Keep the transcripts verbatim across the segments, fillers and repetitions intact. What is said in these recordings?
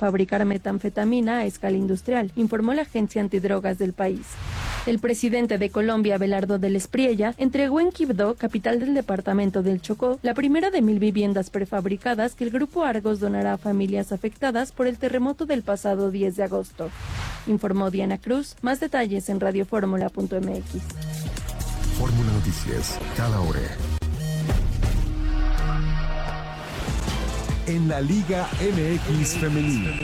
fabricar metanfetamina a escala industrial, informó la agencia antidrogas del país. El presidente de Colombia, Abelardo del Espriella, entregó en Quibdó, capital del departamento del Chocó, la primera de mil viviendas prefabricadas que el Grupo Argos donará a familias afectadas por el terremoto del pasado diez de agosto. Informó Diana Cruz. Más detalles en radioformula punto m x. Fórmula Noticias, cada hora. En la Liga M X Femenil.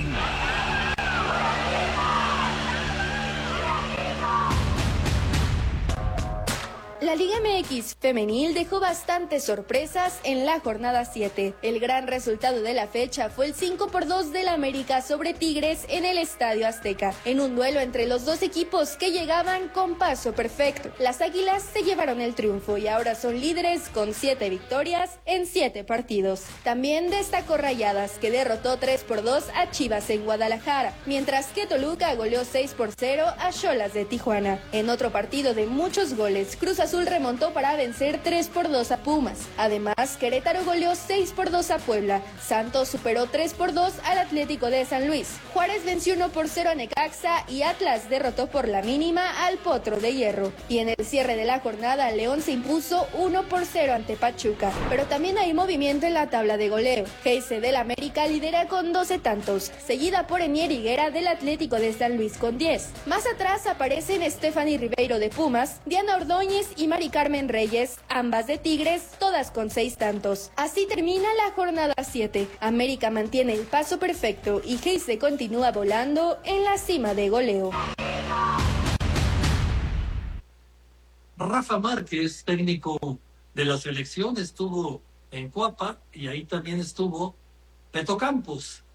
La Liga M X Femenil dejó bastantes sorpresas en la jornada siete. El gran resultado de la fecha fue el cinco por dos del América sobre Tigres en el Estadio Azteca, en un duelo entre los dos equipos que llegaban con paso perfecto. Las Águilas se llevaron el triunfo y ahora son líderes con siete victorias en siete partidos. También destacó Rayadas, que derrotó tres por dos a Chivas en Guadalajara, mientras que Toluca goleó seis por cero a Xolas de Tijuana. En otro partido de muchos goles, Cruz Azul remontó para vencer tres por dos a Pumas. Además, Querétaro goleó seis por dos a Puebla. Santos superó tres por dos al Atlético de San Luis. Juárez venció uno por cero a Necaxa y Atlas derrotó por la mínima al Potro de Hierro. Y en el cierre de la jornada, León se impuso uno por cero ante Pachuca. Pero también hay movimiento en la tabla de goleo. Geise del América lidera con doce tantos, seguida por Enier Higuera del Atlético de San Luis con diez. Más atrás aparecen Stephanie Ribeiro de Pumas, Diana Ordóñez y Mari Carmen Reyes, ambas de Tigres, todas con seis tantos. Así termina la jornada siete. América mantiene el paso perfecto y Geise continúa volando en la cima de goleo. Rafa Márquez, técnico de la selección, estuvo en Cuapa y ahí también estuvo Beto Campos.